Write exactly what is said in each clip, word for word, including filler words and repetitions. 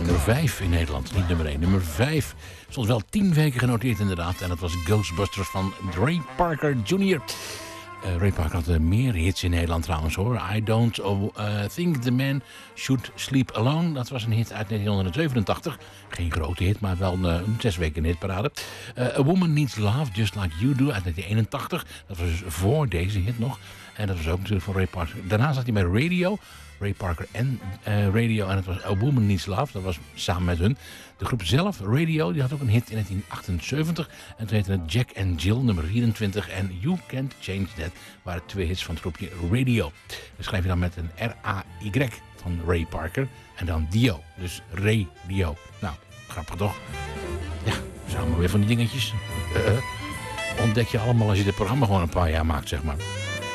Nummer vijf in Nederland, niet nummer één. Nummer vijf stond wel tien weken genoteerd inderdaad. En dat was Ghostbusters van Ray Parker junior Uh, Ray Parker had uh, meer hits in Nederland trouwens hoor. I Don't uh, Think the Man Should Sleep Alone. Dat was een hit uit negentien zevenentachtig. Geen grote hit, maar wel een, een zes weken hitparade. Uh, A Woman Needs Love, Just Like You Do uit negentien eenentachtig. Dat was dus voor deze hit nog. En dat was ook natuurlijk van Ray Parker. Daarna zat hij bij Radio. Ray Parker en uh, Radio. En het was A Woman Needs Love. Dat was samen met hun. De groep zelf, Radio, die had ook een hit in negentien achtenzeventig. En toen heette het Jack and Jill, nummer vierentwintig. En You Can't Change That waren twee hits van het groepje Radio. Dat schrijf je dan met een R A Y van Ray Parker. En dan Dio. Dus Radio. Nou, grappig toch? Ja, samen weer van die dingetjes. Uh, ontdek je allemaal als je dit programma gewoon een paar jaar maakt, zeg maar.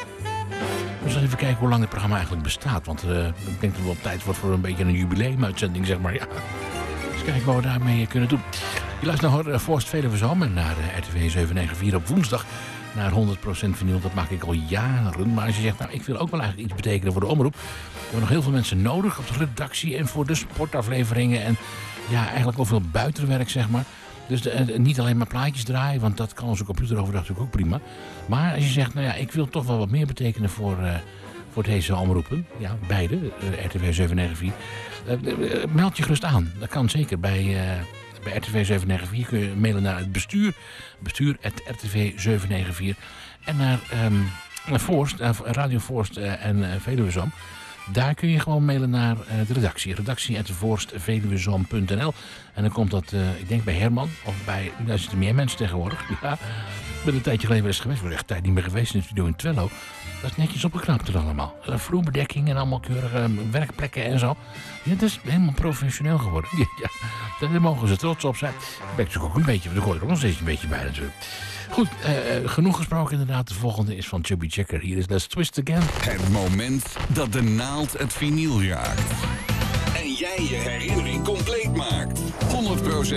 We zullen even kijken hoe lang het programma eigenlijk bestaat. Want uh, ik denk dat het wel op tijd wordt voor een beetje een jubileumuitzending, zeg maar. Ja. Dus kijken wat we daarmee kunnen doen. Je luistert naar uh, Forst Veluwe Zalm en naar uh, R T V zevenhonderdnegenenveertig op woensdag. Naar honderd procent vinyl, dat maak ik al jaren. Maar als je zegt, nou, ik wil ook wel eigenlijk iets betekenen voor de omroep. We hebben nog heel veel mensen nodig op de redactie en voor de sportafleveringen. En ja, eigenlijk ook veel buitenwerk, zeg maar. Dus de, de, niet alleen maar plaatjes draaien, want dat kan onze computer overdag natuurlijk ook prima. Maar als je zegt, nou ja, ik wil toch wel wat meer betekenen voor, uh, voor deze omroepen. Ja, beide, uh, R T V zevenhonderdnegenenveertig. Uh, uh, meld je gerust aan. Dat kan zeker bij, uh, bij R T V zevenhonderdnegenenveertig. Kun je mailen naar het bestuur. Bestuur at R T V zevenhonderdnegenenveertig. En naar, um, naar Forst, uh, Radio Forst uh, en uh, Veluwe Zalm. Daar kun je gewoon mailen naar uh, de redactie. Redactie at forst veluwe zalm punt n l. En dan komt dat, uh, ik denk bij Herman. Of bij, daar zitten meer mensen tegenwoordig. Ja, ik ben een tijdje geleden weer eens geweest. Ik ben echt tijd niet meer geweest in de studio in Twello. Dat is netjes opgeknapt er allemaal. Uh, vloerbedekking en allemaal keurige uh, werkplekken en zo. Ja, dat is helemaal professioneel geworden. Ja, ja, daar mogen ze trots op zijn. Daar ben ik natuurlijk ook een beetje, daar hoor ik ook nog steeds een beetje bij natuurlijk. Goed, uh, genoeg gesproken inderdaad. De volgende is van Chubby Checker. Hier is Let's Twist Again. Het moment dat de naald het vinyl raakt. En jij je herinnering compleet maakt. honderd procent